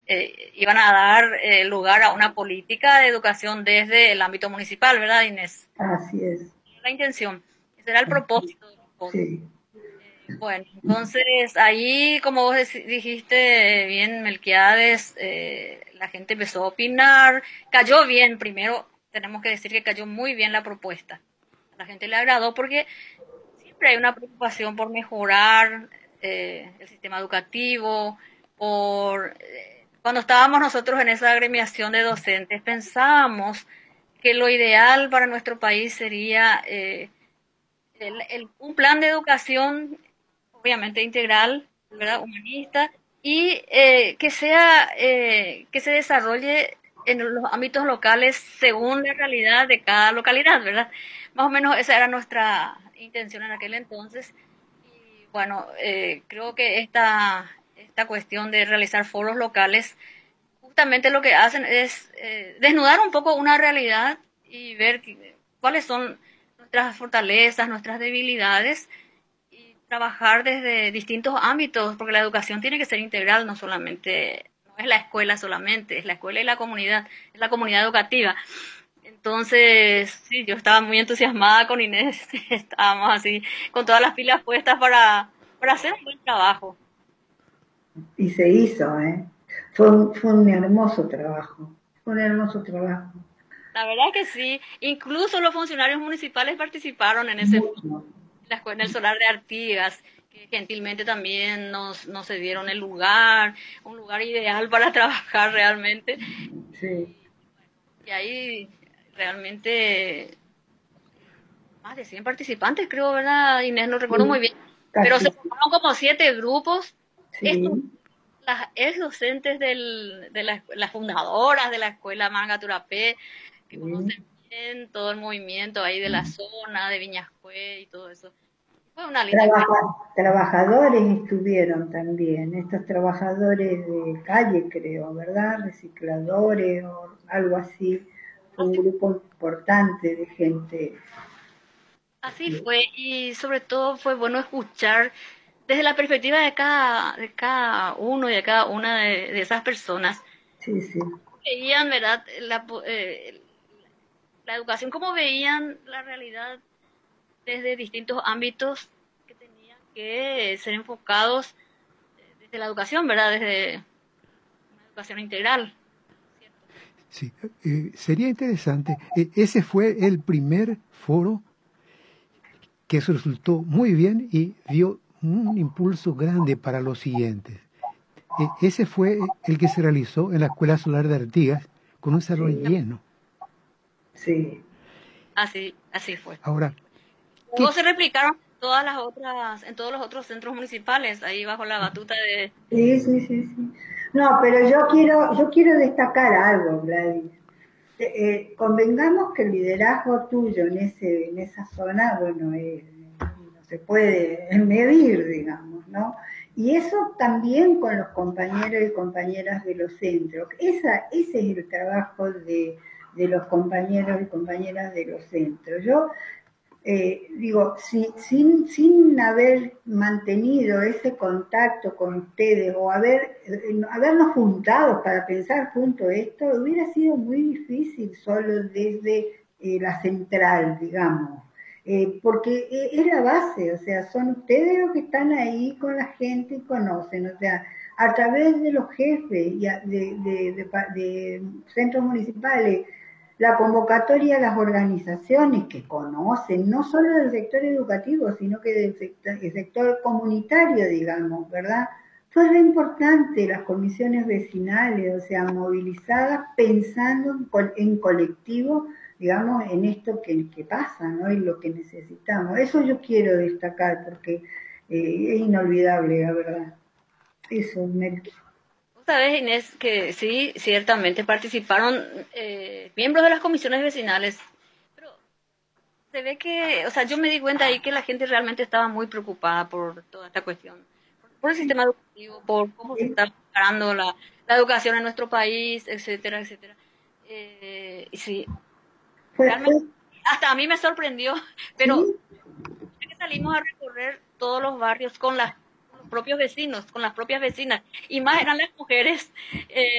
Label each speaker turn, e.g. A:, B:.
A: iban a dar lugar a una política de educación desde el ámbito municipal, ¿verdad, Inés?
B: Así es.
A: La intención, ese era el propósito de los fondos.
B: Sí,
A: Bueno, entonces ahí, como vos dijiste bien, Melquiades, la gente empezó a opinar, cayó bien, primero tenemos que decir que cayó muy bien la propuesta. A la gente le agradó porque siempre hay una preocupación por mejorar el sistema educativo, cuando estábamos nosotros en esa agremiación de docentes, pensábamos que lo ideal para nuestro país sería un plan de educación obviamente integral, ¿verdad? Humanista, y que se desarrolle en los ámbitos locales según la realidad de cada localidad, ¿verdad? Más o menos esa era nuestra intención en aquel entonces. Y bueno, creo que esta cuestión de realizar foros locales, justamente lo que hacen es desnudar un poco una realidad y ver cuáles son nuestras fortalezas, nuestras debilidades, y trabajar desde distintos ámbitos, porque la educación tiene que ser integral, no solamente, no es la escuela solamente, es la escuela y la comunidad, es la comunidad educativa. Entonces, sí, yo estaba muy entusiasmada con Inés, estábamos así, con todas las pilas puestas para hacer un buen trabajo.
B: y se hizo, ¿eh? Fue un hermoso trabajo, fue un hermoso trabajo.
A: La verdad es que sí, incluso los funcionarios municipales participaron en ese
B: Mucho.
A: en el Solar de Artigas, que gentilmente también nos cedieron el lugar, un lugar ideal para trabajar realmente.
B: Sí,
A: Y ahí realmente más de 100 participantes, creo, ¿verdad, Inés? No recuerdo muy
B: sí,
A: bien. Pero se
B: casi,
A: formaron como 7 grupos. Estos,
B: sí,
A: las ex docentes las fundadoras de la escuela Manga Turapé, que
B: sí.
A: conocen bien todo el movimiento ahí de la zona, de Viñascue y todo eso. Fue una linda experiencia.
B: Trabajadores estuvieron también, estos trabajadores de calle, creo, ¿verdad? Recicladores o algo así. Fue un grupo importante de gente.
A: Así fue, y sobre todo fue bueno escuchar desde la perspectiva de cada uno y de cada una de esas personas.
B: Sí, sí.
A: Veían, ¿verdad? La educación, cómo veían la realidad desde distintos ámbitos que tenían que ser enfocados desde la educación, ¿verdad? Desde una educación integral, ¿cierto?
C: Sí, sería interesante. Ese fue el primer foro que resultó muy bien y dio un impulso grande para los siguientes. Ese fue el que se realizó en la Escuela Solar de Artigas con un salón
B: Sí,
C: lleno.
B: sí.
A: Así fue.
C: Ahora,
A: Luego
C: ¿qué?
A: se replicaron todas las otras, en todos los otros centros municipales, ahí bajo la batuta de...
B: Sí, sí, sí, sí. No, pero yo quiero destacar algo, Gladys. Convengamos que el liderazgo tuyo en esa zona, bueno, no se puede medir, digamos, ¿no? Y eso también con los compañeros y compañeras de los centros. Ese es el trabajo de los compañeros y compañeras de los centros. Yo digo, sin haber mantenido ese contacto con ustedes o habernos juntado para pensar junto esto, hubiera sido muy difícil solo desde la central, digamos. Porque es la base, o sea, son ustedes los que están ahí con la gente y conocen, o sea, a través de los jefes y de centros municipales, la convocatoria a las organizaciones que conocen, no solo del sector educativo, sino que del sector comunitario, digamos, ¿verdad? Fue re importante las comisiones vecinales, o sea, movilizadas pensando en colectivo, digamos, en esto que pasa, ¿no? Y lo que necesitamos. Eso yo quiero destacar porque es inolvidable, la verdad. Eso, Melqui.
A: Sabes, Inés, que sí, ciertamente participaron miembros de las comisiones vecinales, pero se ve que, o sea, yo me di cuenta ahí que la gente realmente estaba muy preocupada por toda esta cuestión, por el sistema educativo, por cómo se
B: Sí,
A: está preparando la educación en nuestro país, etcétera, etcétera. Y sí,
B: fue,
A: realmente hasta a mí me sorprendió, pero
B: sí,
A: que salimos a recorrer todos los barrios con los propios vecinos, con las propias vecinas, y más eran las mujeres